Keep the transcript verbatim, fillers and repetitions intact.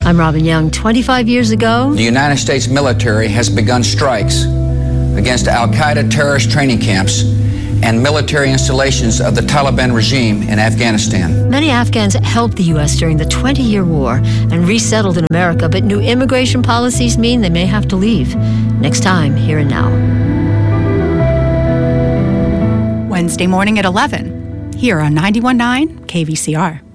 I'm Robin Young. twenty-five years ago, the United States military has begun strikes against Al-Qaeda terrorist training camps and military installations of the Taliban regime in Afghanistan. Many Afghans helped the U S during the twenty-year war and resettled in America, but new immigration policies mean they may have to leave. Next time, Here and Now. Wednesday morning at eleven, here on ninety-one point nine K V C R.